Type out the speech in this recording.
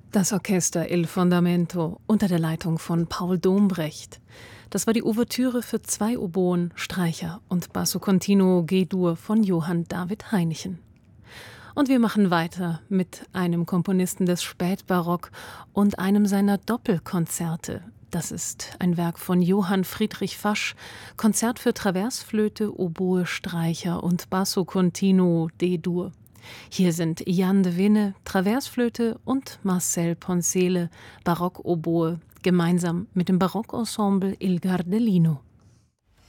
Das Orchester Il Fondamento unter der Leitung von Paul Dombrecht. Das war die Ouvertüre für 2 Oboen, Streicher und Basso Continuo G-Dur von Johann David Heinichen. Und wir machen weiter mit einem Komponisten des Spätbarock und einem seiner Doppelkonzerte. Das ist ein Werk von Johann Friedrich Fasch, Konzert für Traversflöte, Oboe, Streicher und Basso Continuo D-Dur. Hier sind Jan de Winne, Traversflöte und Marcel Poncele, Barockoboe, gemeinsam mit dem Barockensemble Il Gardellino.